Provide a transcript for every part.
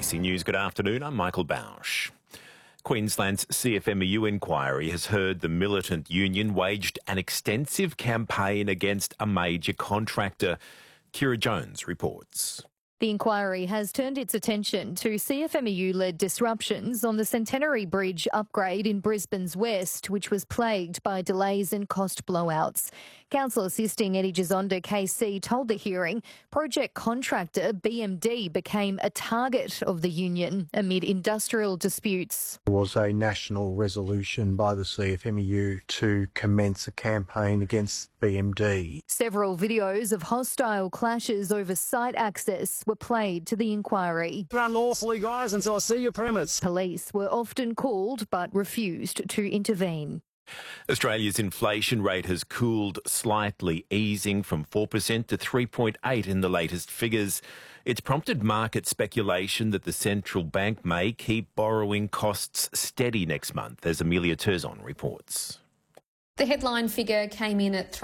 ABC News, good afternoon. I'm Michael Bausch. Queensland's CFMEU inquiry has heard the militant union waged an extensive campaign against a major contractor. Kira Jones reports. The inquiry has turned its attention to CFMEU-led disruptions on the Centenary Bridge upgrade in Brisbane's west, which was plagued by delays and cost blowouts. Council assisting Eddie Gisonda KC told the hearing project contractor BMD became a target of the union amid industrial disputes. There was a national resolution by the CFMEU to commence a campaign against BMD. Several videos of hostile clashes over site access were played to the inquiry. Run lawfully, guys, until I see your premise. Police were often called but refused to intervene. Australia's inflation rate has cooled slightly, easing from 4% to 3.8% in the latest figures. It's prompted market speculation that the central bank may keep borrowing costs steady next month, as Amelia Terzon reports. The headline figure came in at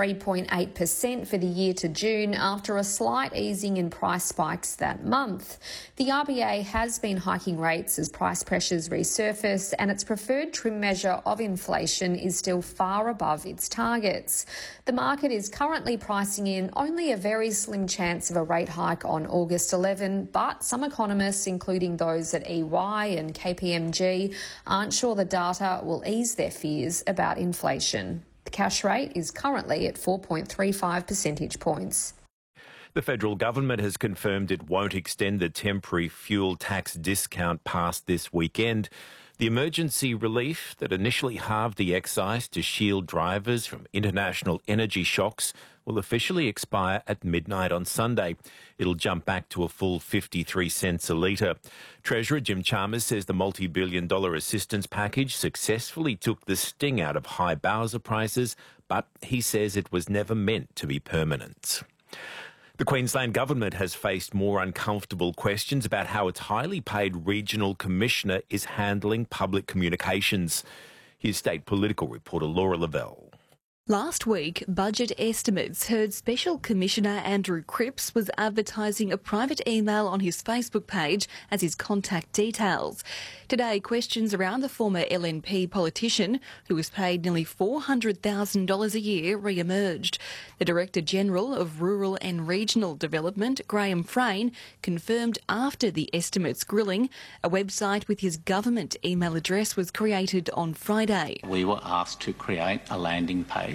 3.8% for the year to June after a slight easing in price spikes that month. The RBA has been hiking rates as price pressures resurface, and its preferred trim measure of inflation is still far above its targets. The market is currently pricing in only a very slim chance of a rate hike on August 11, but some economists, including those at EY and KPMG, aren't sure the data will ease their fears about inflation. The cash rate is currently at 4.35 percentage points. The federal government has confirmed it won't extend the temporary fuel tax discount past this weekend. The emergency relief that initially halved the excise to shield drivers from international energy shocks will officially expire at midnight on Sunday. It'll jump back to a full 53 cents a litre. Treasurer Jim Chalmers says the multi-billion-dollar assistance package successfully took the sting out of high Bowser prices, but he says it was never meant to be permanent. The Queensland Government has faced more uncomfortable questions about how its highly paid regional commissioner is handling public communications. Here's state political reporter Laura Lavelle. Last week, Budget Estimates heard Special Commissioner Andrew Cripps was advertising a private email on his Facebook page as his contact details. Today, questions around the former LNP politician, who was paid nearly $400,000 a year, re-emerged. The Director General of Rural and Regional Development, Graham Frayne, confirmed after the Estimates grilling, a website with his government email address was created on Friday. We were asked to create a landing page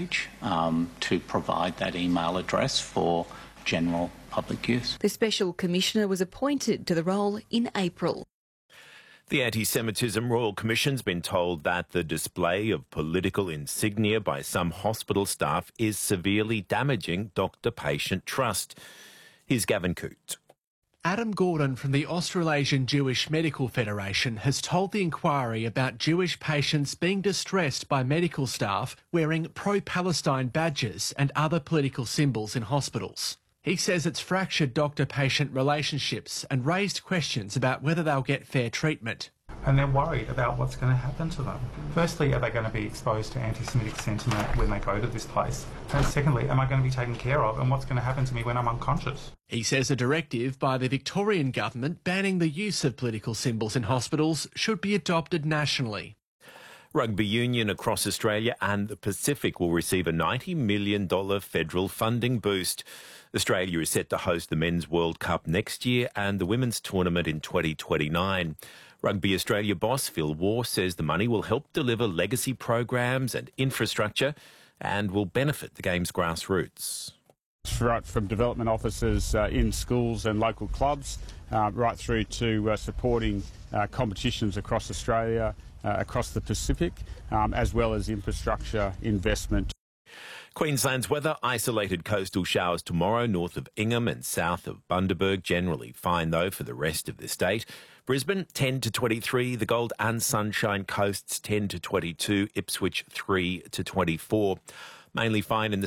to provide that email address for general public use. The Special Commissioner was appointed to the role in April. The Anti-Semitism Royal Commission's been told that the display of political insignia by some hospital staff is severely damaging doctor-patient trust. Here's Gavin Coote. Adam Gordon from the Australasian Jewish Medical Federation has told the inquiry about Jewish patients being distressed by medical staff wearing pro-Palestine badges and other political symbols in hospitals. He says it's fractured doctor-patient relationships and raised questions about whether they'll get fair treatment. And they're worried about what's going to happen to them. Firstly, are they going to be exposed to anti-Semitic sentiment when they go to this place? And secondly, am I going to be taken care of, and what's going to happen to me when I'm unconscious? He says a directive by the Victorian government banning the use of political symbols in hospitals should be adopted nationally. Rugby union across Australia and the Pacific will receive a $90 million federal funding boost. Australia is set to host the Men's World Cup next year and the Women's Tournament in 2029. Rugby Australia boss Phil Waugh says the money will help deliver legacy programs and infrastructure and will benefit the game's grassroots. Right from development officers in schools and local clubs, right through to supporting competitions across Australia, across the Pacific, as well as infrastructure investment. Queensland's weather, isolated coastal showers tomorrow north of Ingham and south of Bundaberg. Generally fine, though, for the rest of the state. Brisbane, 10 to 23. The Gold and Sunshine Coasts, 10 to 22. Ipswich, 3 to 24. Mainly fine in the